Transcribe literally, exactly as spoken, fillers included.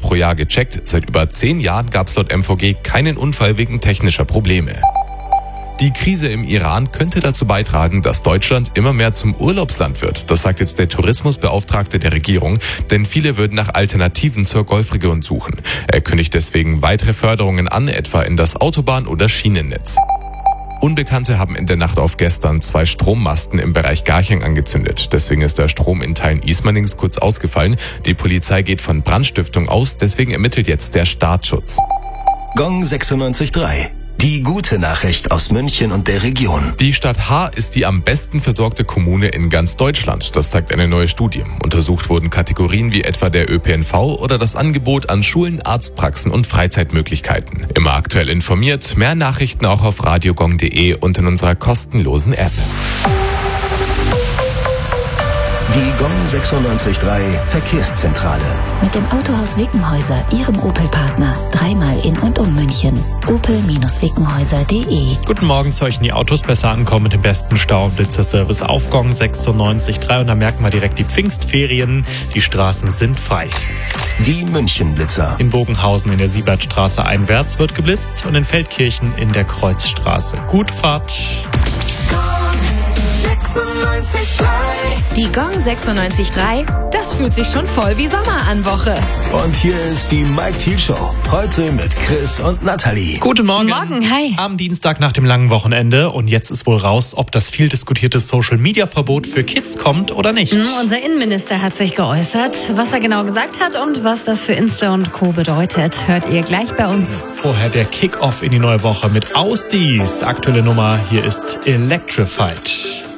pro Jahr gecheckt. Seit über zehn Jahren gab es laut M V G keinen Unfall wegen technischer Probleme. Die Krise im Iran könnte dazu beitragen, dass Deutschland immer mehr zum Urlaubsland wird. Das sagt jetzt der Tourismusbeauftragte der Regierung, denn viele würden nach Alternativen zur Golfregion suchen. Er kündigt deswegen weitere Förderungen an, etwa in das Autobahn- oder Schienennetz. Unbekannte haben in der Nacht auf gestern zwei Strommasten im Bereich Garching angezündet. Deswegen ist der Strom in Teilen Ismanings kurz ausgefallen. Die Polizei geht von Brandstiftung aus, deswegen ermittelt jetzt der Staatsschutz. Gong sechsundneunzig Komma drei. Die gute Nachricht aus München und der Region. Die Stadt Haar ist die am besten versorgte Kommune in ganz Deutschland. Das zeigt eine neue Studie. Untersucht wurden Kategorien wie etwa der Ö P N V oder das Angebot an Schulen, Arztpraxen und Freizeitmöglichkeiten. Immer aktuell informiert, mehr Nachrichten auch auf radiogong punkt de und in unserer kostenlosen App. Die Gong sechsundneunzig Komma drei Verkehrszentrale. Mit dem Autohaus Wickenhäuser, Ihrem Opel-Partner. Dreimal in und um München. opel wickenhäuser punkt de. Guten Morgen, sollten die Autos besser ankommen mit dem besten Stau- und Blitzerservice auf Gong sechsundneunzig Komma drei. Und da merken wir direkt die Pfingstferien. Die Straßen sind frei. Die München-Blitzer. In Bogenhausen in der Siebertstraße einwärts wird geblitzt und in Feldkirchen in der Kreuzstraße. Gute Fahrt. Die Gong sechsundneunzig Komma drei, das fühlt sich schon voll wie Sommer an Woche. Und hier ist die Mike Thiel Show. Heute mit Chris und Nathalie. Guten Morgen. Morgen, hi. Am Dienstag nach dem langen Wochenende. Und jetzt ist wohl raus, ob das viel diskutierte Social-Media-Verbot für Kids kommt oder nicht. Mhm, unser Innenminister hat sich geäußert. Was er genau gesagt hat und was das für Insta und Co. bedeutet, hört ihr gleich bei uns. Vorher der Kick-Off in die neue Woche mit Ausdies. Aktuelle Nummer, hier ist Electrified.